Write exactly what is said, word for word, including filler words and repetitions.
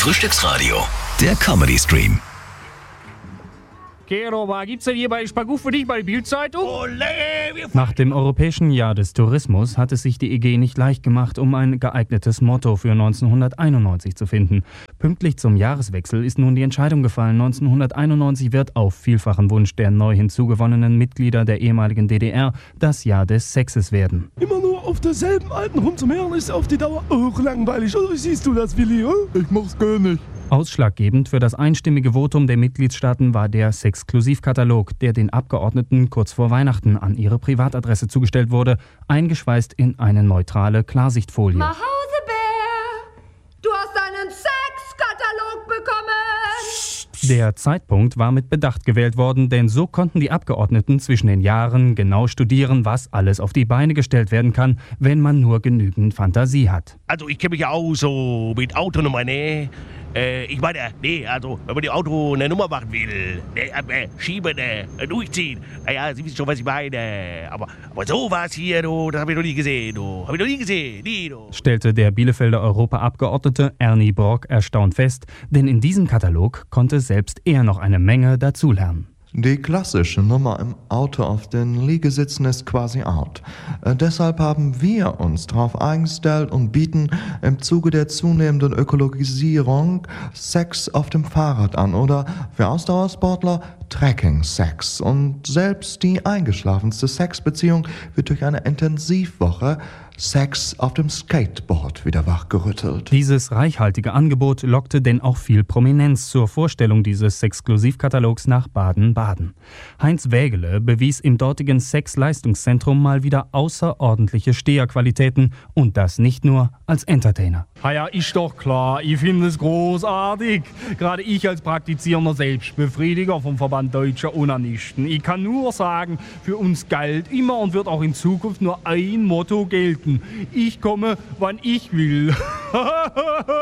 Frühstücksradio, der Comedy Stream. Gero, was gibt's denn hier bei Spagu für dich bei der Bildzeitung? Nach dem Europäischen Jahr des Tourismus hat es sich die E G nicht leicht gemacht, um ein geeignetes Motto für neunzehnhunderteinundneunzig zu finden. Pünktlich zum Jahreswechsel ist nun die Entscheidung gefallen. neunzehnhunderteinundneunzig wird auf vielfachen Wunsch der neu hinzugewonnenen Mitglieder der ehemaligen D D R das Jahr des Sexes werden. Immer nur auf derselben alten rumzumherren ist auf die Dauer auch langweilig. Oder wie siehst du das, Willi? Ich mach's gar nicht. Ausschlaggebend für das einstimmige Votum der Mitgliedstaaten war der Sexklusivkatalog, der den Abgeordneten kurz vor Weihnachten an ihre Privatadresse zugestellt wurde, eingeschweißt in eine neutrale Klarsichtfolie. Mausebär, du hast einen Sexkatalog bekommen! Der Zeitpunkt war mit Bedacht gewählt worden, denn so konnten die Abgeordneten zwischen den Jahren genau studieren, was alles auf die Beine gestellt werden kann, wenn man nur genügend Fantasie hat. Also ich kenne mich ja auch so mit Autonummer, ne? Äh, ich meine, nee, also wenn man dem Auto eine Nummer machen will, ne, äh, schieben, äh, durchziehen, naja, Sie wissen schon, was ich meine. Aber, aber sowas hier, du, das habe ich noch nie gesehen, du. Habe ich noch nie gesehen, nie, du. Stellte der Bielefelder Europaabgeordnete Ernie Brock erstaunt fest, denn in diesem Katalog konnte selbst er noch eine Menge dazulernen. Die klassische Nummer im Auto auf den Liegesitzen ist quasi out. Äh, deshalb haben wir uns darauf eingestellt und bieten im Zuge der zunehmenden Ökologisierung Sex auf dem Fahrrad an oder für Ausdauersportler Trekking-Sex. Und selbst die eingeschlafenste Sexbeziehung wird durch eine Intensivwoche Sex auf dem Skateboard wieder wachgerüttelt. Dieses reichhaltige Angebot lockte denn auch viel Prominenz zur Vorstellung dieses Sexklusivkatalogs nach Baden-Baden. Heinz Wägele bewies im dortigen Sex-Leistungszentrum mal wieder außerordentliche Steherqualitäten und das nicht nur als Entertainer. Ah ja, ist doch klar, ich finde es großartig. Gerade ich als praktizierender Selbstbefriediger vom Verband Deutscher Onanisten. Ich kann nur sagen, für uns galt immer und wird auch in Zukunft nur ein Motto gelten. Ich komme, wann ich will.